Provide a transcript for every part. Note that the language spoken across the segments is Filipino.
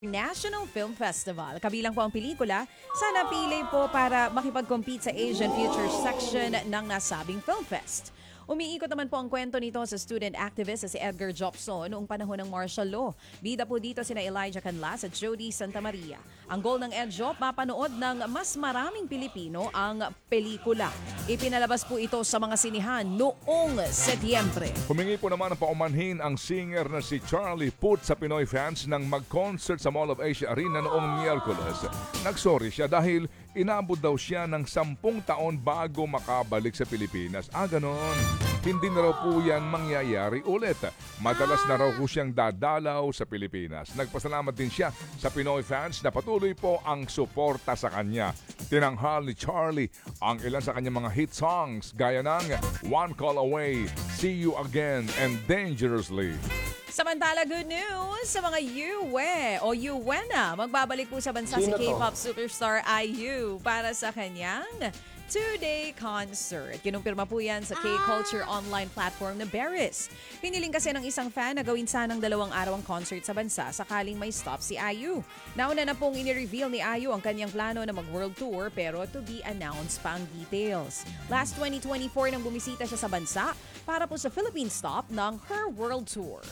National Film Festival. Kabilang po ang pelikula sa napili po para makipag-compete sa Asian Future Section ng nasabing Film Fest. Umiikot naman po ang kwento nito sa student activist na si Edgar Jobson noong panahon ng martial law. Bida po dito sina Elijah Canlas at Jody Santa Maria. Ang goal ng EdJob, mapanood ng mas maraming Pilipino ang pelikula. Ipinalabas po ito sa mga sinihan noong Setyembre. Humingi po naman ng paumanhin ang singer na si Charlie Puth sa Pinoy fans nang mag-concert sa Mall of Asia Arena noong Miyerkules. Nagsorry siya dahil inabot daw siya ng 10 taon bago makabalik sa Pilipinas. Ganon. Hindi na raw po yan mangyayari ulit. Madalas na raw po siyang dadalaw sa Pilipinas. Nagpasalamat din siya sa Pinoy fans na patuloy po ang suporta sa kanya. Tinanghal ni Charlie ang ilan sa kanyang mga hit songs gaya ng One Call Away, See You Again, and Dangerously. Samantala, good news sa mga Yue o Yuwena. Magbabalik po sa bansa si K-pop superstar IU para sa kanyang 2-day concert. Kinumpirma po yan sa K-Culture online platform na Beris. Hiniling kasi ng isang fan na gawin sanang 2 araw ang concert sa bansa sakaling may stop si IU. Nauna na pong inireveal ni IU ang kanyang plano na mag-world tour pero to be announced pa ang details. Last 2024 nang bumisita siya sa bansa para po sa Philippine stop ng her world tour.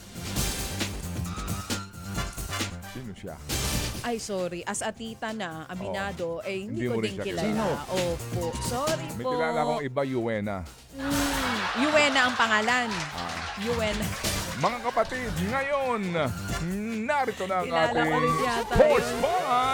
Sino siya? Ay, sorry. As a tita na, aminado, hindi ko mo din rin siya kilala. kilala. Opo. Sorry May po. kilala akong iba, Yuwena. Yuwena ang pangalan. Yuwena. Mga kapatid, ngayon, narito na ang Kilala ko ating rin yata Sports yun.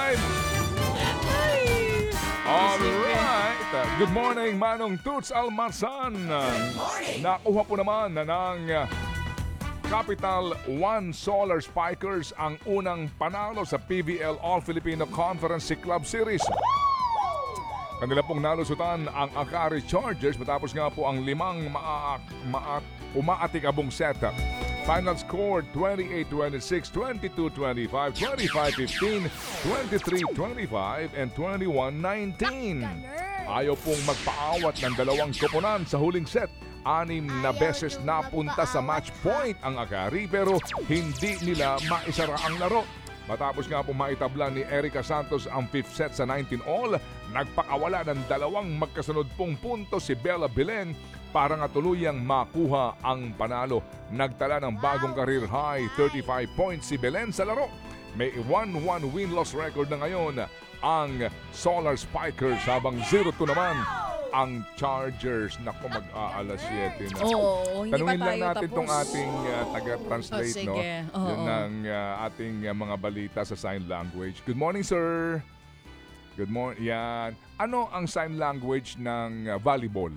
5! Alright! Good morning, Manong Toots Almarsan. Nakuha po naman ng Capital One Solar Spikers ang unang panalo sa PVL All-Filipino Conference Club Series. Kanila pong nalusutan ang Akari Chargers matapos nga po ang 5 umaatikabong set. Final score 28-26, 22-25, 25-15, 23-25, and 21-19. Ayaw pong magpaawat ng 2 koponan sa huling set. 6 na beses napunta sa match point ang Akari pero hindi nila maisara ang laro. Matapos nga po maitabla ni Erica Santos ang 5th set sa 19-all, nagpakawala ng 2 magkasunod pong punto si Bella Belen para nga tuluyang makuha ang panalo. Nagtala ng bagong career high 35 points si Belen sa laro. May 1-1 win-loss record na ngayon ang Solar Spikers habang 0-2 naman ang Chargers. Naku, mag-aalas 7 na. Oo, hindi Tanungin pa tayo lang natin tapos. tong ating taga-translate, sige. no? Oo. Yun ang ating mga balita sa sign language. Good morning, sir. Good morning. Yan. Ano ang sign language ng volleyball?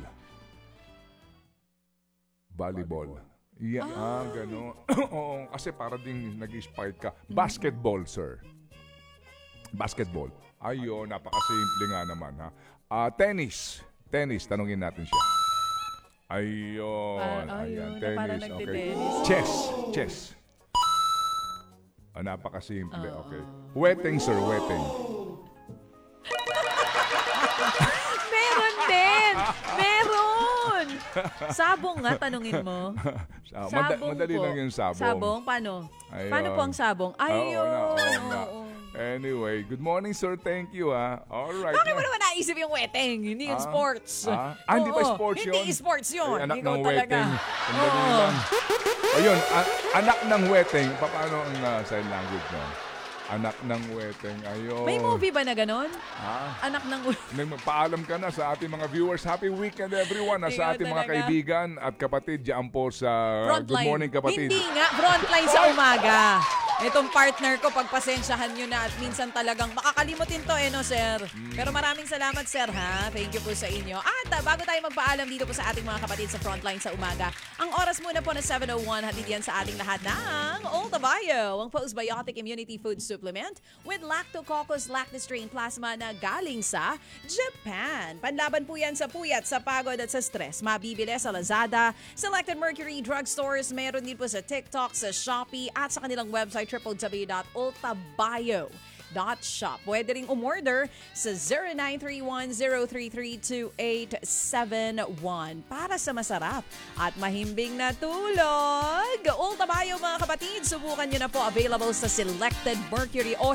Volleyball. Yeah, gano'n. Oo, kasi para ding nag-spike ka. Basketball, sir. Basketball. Ayun, napakasimple nga naman, ha. Tennis. Tennis, tanungin natin siya. Ayun. Ayan, parang tennis. Okay. nagtitennis. Chess. Napakasimple. Okay. Wedding, sir. Wedding. Meron din! Meron! Sabong nga, tanungin mo. Sabong Madali po. lang yung sabong. Sabong? Paano? Ayun. Paano po ang sabong? Ayun! Oo na. oo. Anyway, good morning, sir. Thank you, ha. Alright. Bakit mo naman naisip yung weteng? Hindi yung sports. Hindi ba Oo, sports yun? Hindi sports yun. Ay, anak Ikaw ng talaga. weteng. Sandali lang. Ayun, anak ng weteng. Paano ang sign language mo? Anak ng weteng. Ayun. May movie ba na ganon? Anak ng Nagpaalam ka na sa ating mga viewers. Happy weekend, everyone. Sa Ikaw ating mga talaga. kaibigan at kapatid dyan po sa frontline. Good Morning, Kapatid. Hindi nga, frontline sa umaga. Itong partner ko, pagpasensyahan nyo na at minsan talagang makakalimutin to no, sir? Pero maraming salamat, sir, ha? Thank you po sa inyo. At bago tayo magpaalam dito po sa ating mga kapatid sa frontline sa umaga, ang oras muna po na 7:01, hatid yan sa ating lahat ng Ulta Bio, ang postbiotic immunity food supplement with lactococcus lactostrain plasma na galing sa Japan. Panlaban po yan sa puyat, sa pagod at sa stress. Mabibili sa Lazada, Selected Mercury Drugstores, meron din po sa TikTok, sa Shopee, at sa kanilang website www.ultabio.shop. Pwede ring umorder sa 0931-033-2871 para sa masarap at mahimbing na tulog. Ulta Bio, mga kapatid, subukan nyo na po. Available sa Selected Mercury o